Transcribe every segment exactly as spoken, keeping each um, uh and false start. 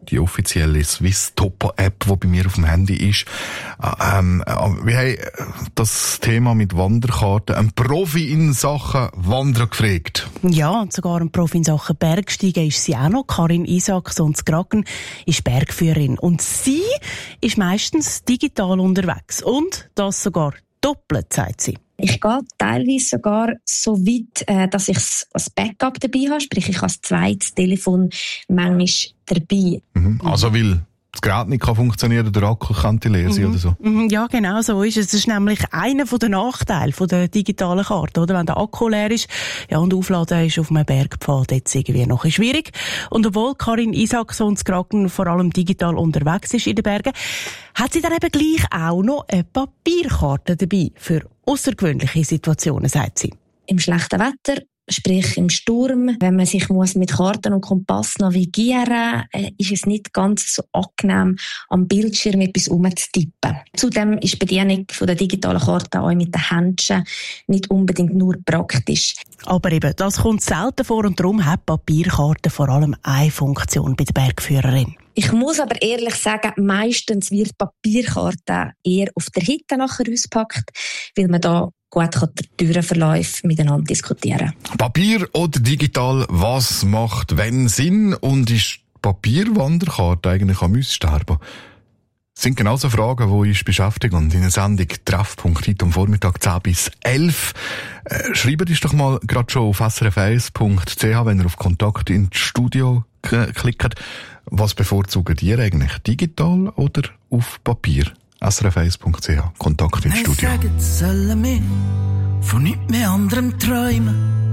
die offizielle Swiss Topo App, die bei mir auf dem Handy ist. Ähm, wir haben das Thema mit Wanderkarten einen Profi in Sachen Wandern gefragt. Ja, und sogar ein Profi in Sachen Bergsteigen ist sie auch noch. Karin Isaksson-Zgracken ist Bergführerin. Und sie ist meistens digital unterwegs. Und das sogar doppelt, sagt sie. Ich gehe teilweise sogar so weit, äh, dass ich als Backup dabei habe. Sprich, ich habe das zweite Telefon manchmal dabei. Mhm. Also, weil das Gerät nicht funktionieren, der Akku kann die leer sein mhm. oder so? Mhm. Ja, genau so ist es. Das ist nämlich einer der Nachteile der digitalen Karte, oder? Wenn der Akku leer ist, ja, und aufladen ist auf einem Bergpfad jetzt irgendwie noch ein schwierig. Und obwohl Karin Isaksson-Zgracken vor allem digital unterwegs ist in den Bergen, hat sie dann eben gleich auch noch eine Papierkarte dabei für außergewöhnliche Situationen, sagt sie. Im schlechten Wetter, sprich im Sturm, wenn man sich muss mit Karten und Kompass navigieren muss, ist es nicht ganz so angenehm, am Bildschirm etwas umzutippen. Zudem ist die Bedienung der digitalen Karte auch mit den Händchen nicht unbedingt nur praktisch. Aber eben, das kommt selten vor und darum hat Papierkarte vor allem eine Funktion bei der Bergführerin. Ich muss aber ehrlich sagen, meistens wird die Papierkarte eher auf der Hütte nachher ausgepackt, weil man da gut den Türenverlauf miteinander diskutieren. Papier oder digital, was macht wenn Sinn? Und ist die Papierwanderkarte eigentlich am Aussterben? Das sind genauso Fragen, die uns beschäftigen. Und in der Sendung Treffpunkt heute am Vormittag zehn bis elf. Äh, schreibt uns doch mal gerade schon auf s r f eins punkt c h, wenn ihr auf Kontakt ins Studio k- klickt. Was bevorzugt ihr eigentlich? Digital oder auf Papier? s r f eins punkt c h. Kontakt ins Studio. Hey, sollen wir von nichts mehr anderem träumen?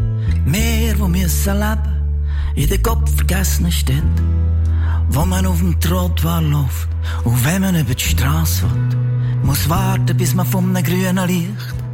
Wir, die müssen leben in den Kopf vergessenen Städten, wo man auf dem Trottoir läuft und wenn man über die Strasse will, muss warten, bis man von einem grünen Licht